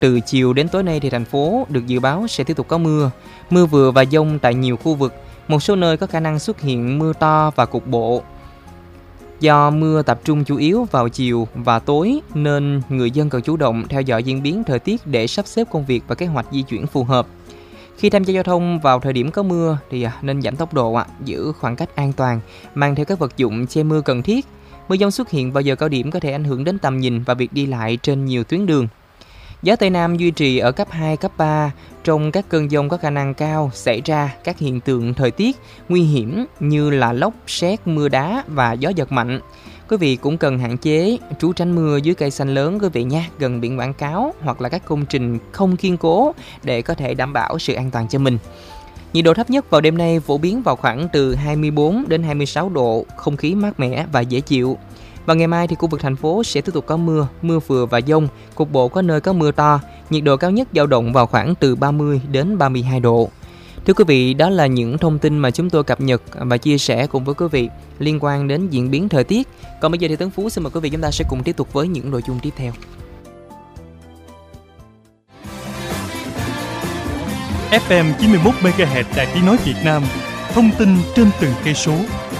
Từ chiều đến tối nay thì thành phố được dự báo sẽ tiếp tục có mưa vừa và dông tại nhiều khu vực. Một số nơi có khả năng xuất hiện mưa to và cục bộ. Do mưa tập trung chủ yếu vào chiều và tối nên người dân cần chủ động theo dõi diễn biến thời tiết để sắp xếp công việc và kế hoạch di chuyển phù hợp. Khi tham gia giao thông vào thời điểm có mưa thì nên giảm tốc độ, giữ khoảng cách an toàn, mang theo các vật dụng che mưa cần thiết. Mưa dông xuất hiện vào giờ cao điểm có thể ảnh hưởng đến tầm nhìn và việc đi lại trên nhiều tuyến đường. Gió Tây Nam duy trì ở cấp 2, cấp 3. Trong các cơn dông có khả năng cao xảy ra các hiện tượng thời tiết nguy hiểm như là lốc, sét, mưa đá và gió giật mạnh. Quý vị cũng cần hạn chế trú tránh mưa dưới cây xanh lớn quý vị nha, gần biển quảng cáo hoặc là các công trình không kiên cố để có thể đảm bảo sự an toàn cho mình. Nhiệt độ thấp nhất vào đêm nay phổ biến vào khoảng từ 24 đến 26 độ, không khí mát mẻ và dễ chịu. Và ngày mai thì khu vực thành phố sẽ tiếp tục có mưa vừa và dông, cục bộ có nơi có mưa to, nhiệt độ cao nhất dao động vào khoảng từ 30 đến 32 độ. Thưa quý vị, đó là những thông tin mà chúng tôi cập nhật và chia sẻ cùng với quý vị liên quan đến diễn biến thời tiết. Còn bây giờ thì Tấn Phú xin mời quý vị chúng ta sẽ cùng tiếp tục với những nội dung tiếp theo. FM 91 MHz Đài Tiếng nói Việt Nam, thông tin trên từng cây số.